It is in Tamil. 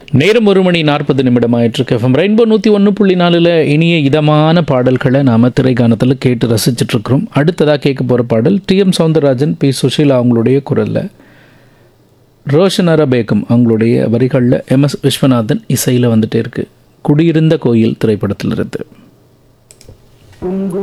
நேரம் 1:40 ஆயிட்டிருக்கு. எஃப்எம் ரெயின்போ 101.4 இனிய இதமான பாடல்களை நாம் திரைக்காணத்தில் கேட்டு ரசிச்சிட்ருக்கிறோம். அடுத்ததாக கேட்க போகிற பாடல் டிஎம் சௌந்தரராஜன், பி சுஷீலா அவங்களுடைய குரலில், ரோஷனரா பேகம் அவங்களுடைய வரிகளில், எம்எஸ் விஸ்வநாதன் இசையில் வந்துட்டே இருக்குது. குடியிருந்த கோயில் திரைப்படத்தில் இருந்து.